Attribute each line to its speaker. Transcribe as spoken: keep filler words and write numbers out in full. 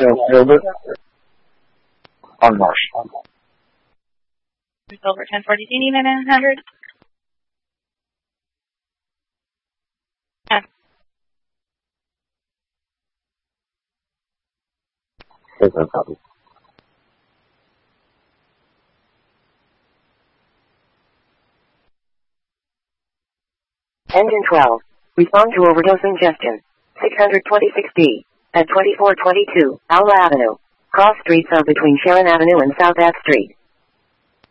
Speaker 1: Silver on Marsh.
Speaker 2: Silver ten forty, do you need nine hundred? Yeah.
Speaker 1: There's no copy.
Speaker 3: Engine twelve. Respond to overdose ingestion. six twenty-six D. At twenty-four twenty-two, Owl Avenue. Cross streets are between Sharon Avenue and South Ave Street.